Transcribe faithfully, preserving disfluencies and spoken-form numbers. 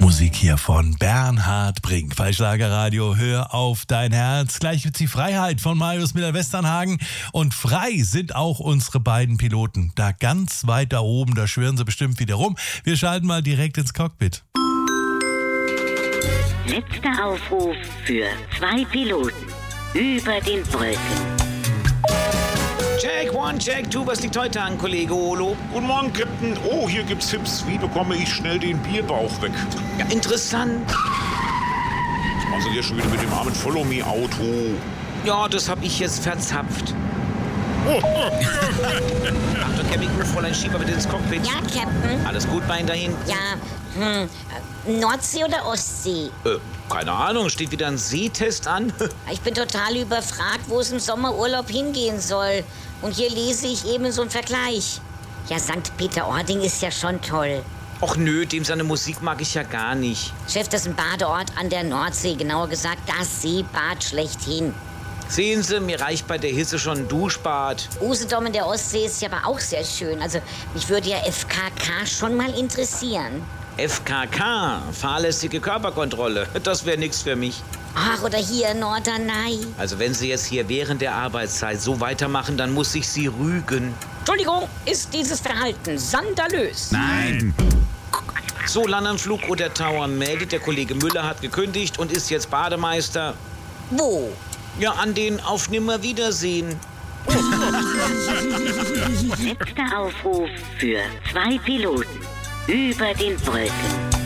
Musik hier von Bernhard Brink bei Schlagerradio. Hör auf dein Herz. Gleich wird's die Freiheit von Marius Müller-Westernhagen. Und frei sind auch unsere beiden Piloten. Da ganz weit da oben, da schwirren sie bestimmt wieder rum. Wir schalten mal direkt ins Cockpit. Letzter Aufruf für zwei Piloten über den Wolken. Check one, check two, was liegt heute an, Kollege Olo? Guten Morgen, Captain. Oh, hier gibt's Tipps. Wie bekomme ich schnell den Bierbauch weg? Ja, interessant. Was machen Sie hier schon wieder mit dem armen Follow-Me-Auto? Ja, das hab ich jetzt verzapft. Achtung, Captain, Fräulein Schieber, bitte ins Cockpit. Ja, Captain. Alles gut bei Ihnen dahin? Ja, hm, Nordsee oder Ostsee? Äh, keine Ahnung, steht wieder ein Sehtest an? Ich bin total überfragt, wo es im Sommerurlaub hingehen soll. Und hier lese ich eben so einen Vergleich. Ja, Sankt Peter-Ording ist ja schon toll. Och nö, dem seine Musik mag ich ja gar nicht. Chef, das ist ein Badeort an der Nordsee, genauer gesagt das Seebad schlechthin. Sehen Sie, mir reicht bei der Hitze schon ein Duschbad. Usedom in der Ostsee ist ja aber auch sehr schön. Also mich würde ja F K K schon mal interessieren. F K K, fahrlässige Körperkontrolle, das wäre nix für mich. Ach, oder hier Norderney. Also wenn Sie jetzt hier während der Arbeitszeit so weitermachen, dann muss ich Sie rügen. Entschuldigung, ist dieses Verhalten skandalös? Nein. So, Landanflug oder Tower meldet, der Kollege Müller hat gekündigt und ist jetzt Bademeister. Wo? Ja, an den Auf Nimmerwiedersehen. Letzter Aufruf für zwei Piloten über den Wolken.